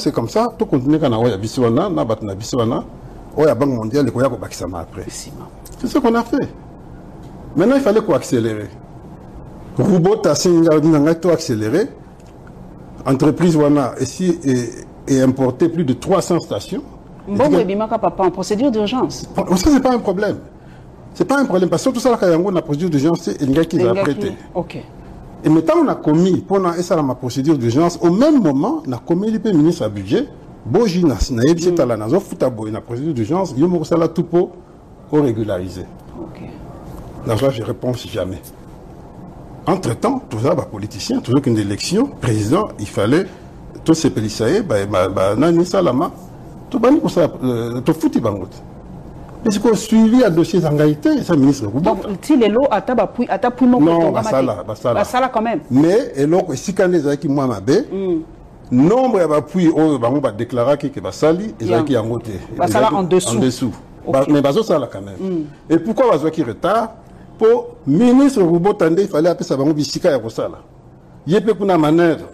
c'est comme ça, tout continue quand on a Biswana, na batna Biswana, on a Banque mondiale, les Koyako Bakisama après. C'est ce qu'on a fait. Maintenant, il fallait quoi accélérer. Robot a accéléré. Entreprise Wana ici est importé plus de 300 stations. Bon, mais Bimaka papa en procédure d'urgence. Ça c'est pas un problème. C'est pas un problème parce que tout ça là quand on a procédure d'urgence c'est un gars qui l'a prêté. OK. Et maintenant on a commis pendant ça la procédure d'urgence au même moment on a commis le ministre à budget Bojina na yebisi tala na zo futa boy na procédure d'urgence yo mo sala tout pour régulariser. OK. Dans ça je réponds si jamais. Entre-temps, tout ça, politicien, toujours qu'une élection, président, il fallait, tous ces policiers, nani salama, tout bani pour ça, tout foutu bangot. Mais c'est qu'on suivi un dossier d'engagité, ça ministre. Donc, si les lots à tapou, non, basala quand même. Mais, et là, si quand les qui moi m'abé, nombre d'appui, on va déclarer que basali, et ça qui a monté. Basala en dessous. En dessous. Mais baso ça là quand même. Et pourquoi baso qui retard? Pour ministre Roubo Tande, il fallait appeler ça bango bisika ya kosala. Yepe kuna manœuvre.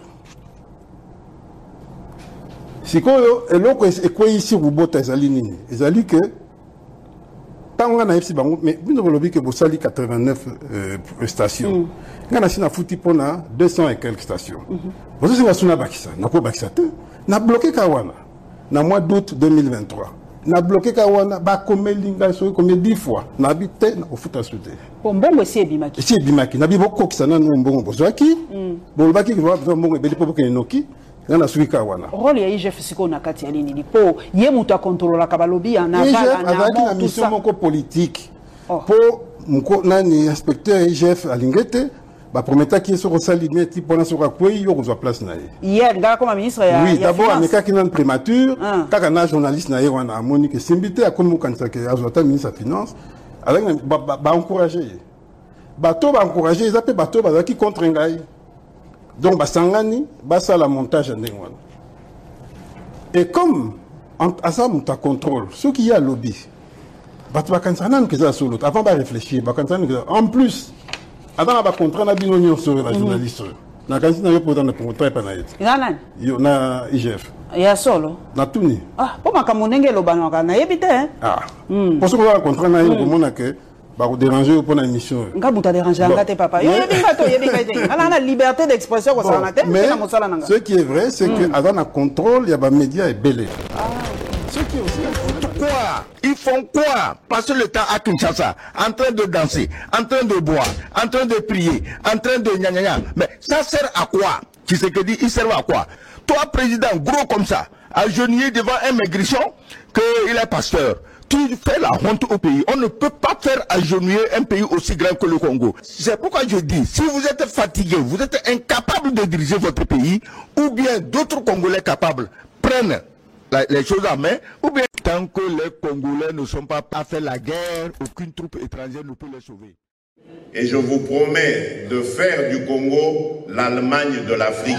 Sikoyo eloko ekwe ici Roubo Tazali nini. Ezali que tanga na FC bango mais bino bolobi que bosali 89 stations. Ngana sina futi pona 200 et quelques stations. Bozo singa suna bakisa, nako bakisa te. Na bloqué kawana na mois d'août 2023. Na bloqué kawana ba komelinga so combien 10 fois na habité na ofuta souté mbongo esi ebimaki esi ebimaki na bibo kokisana no mbongo bozwaki bolobaki que va mbongo ebeli po ke noki na suki kawana rôle ya IGF siko na kati ya nini po ye mutu a contrôler ka balobi na vala na mission moko politique po mko nani inspecteur IGF alingete ba prometa qui sur salimé type pendant sur quoi yo ko place na hier ngala comme ministre ya oui d'abord ameka qui nan prémature kaka na journaliste na wana amoni que simbité a comme kanisa que azota ministre de finance avec ba encourager bato ba encourager ils appellent bato ba qui contre ngai donc ba sangani ba ça la montage ndengwana et comme à ça mon contrôle ce qui y a lobby bato ba kanisa nan que ça solo avant ba réfléchir ba kanisa en plus avant ba contrat na bino nyonso la journaliste na kanisa na yo pour dans le contrat pa na yet yo na IGF ya solo na tuni po makamunenge lo banaka na yebite pour ce que le contrat na yo komona que ba ko déranger pour na émission nga buta déranger ngate papa yo yebinga to ala na liberté d'expression ko sana te mais ce qui est vrai c'est que avant na contrôle il y a ba médias et belé ce qui est aussi quoi? Ils font quoi? Passer le temps à Kinshasa, en train de danser, en train de boire, en train de prier, en train de gna gna gna. Mais ça sert à quoi? Qui c'est que dit, il sert à quoi? Toi, président, gros comme ça, agenouillé devant un maigrichon, qu'il est pasteur. Tu fais la honte au pays. On ne peut pas faire agenouiller un pays aussi grand que le Congo. C'est pourquoi je dis, si vous êtes fatigué, vous êtes incapable de diriger votre pays, ou bien d'autres Congolais capables prennent les choses en main, ou bien tant que les Congolais ne sont pas à faire la guerre, aucune troupe étrangère ne peut les sauver. Et je vous promets de faire du Congo l'Allemagne de l'Afrique.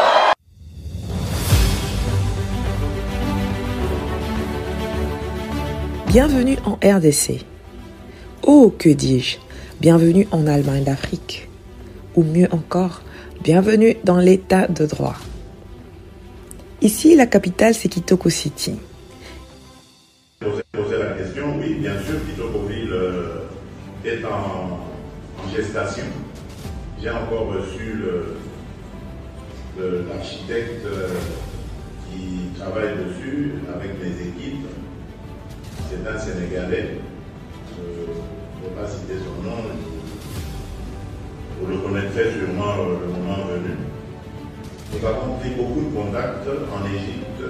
Bienvenue en RDC. Oh, que dis-je? Bienvenue en Allemagne d'Afrique. Ou mieux encore, bienvenue dans l'état de droit. Ici, la capitale, c'est Kitoko City. Poser la question, oui, bien sûr, Kitokoville est en gestation. J'ai encore reçu l'architecte qui travaille dessus avec mes équipes. C'est un Sénégalais. Je ne vais pas citer son nom. Vous le connaîtrez sûrement le moment venu. Nous avons pris beaucoup de contacts en Égypte,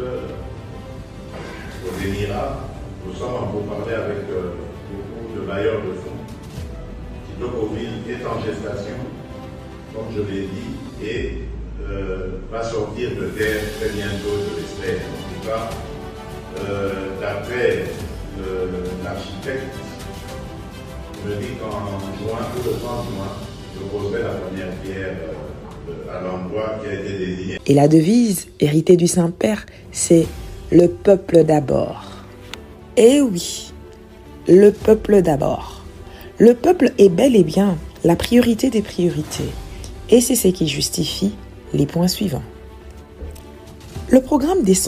aux Émirats. Nous sommes en pourparlers avec beaucoup de bailleurs de fonds. Kitokoville est en gestation, comme je l'ai dit, et va sortir de terre très bientôt, je l'espère. En tout cas, d'après l'architecte, il me dit qu'en juin, tout le 30 juin, je poserai la première pierre à l'endroit qui a été désigné. Et la devise héritée du Saint-Père, c'est « Le peuple d'abord ». Eh oui, le peuple d'abord. Le peuple est bel et bien la priorité des priorités. Et c'est ce qui justifie les points suivants. Le programme des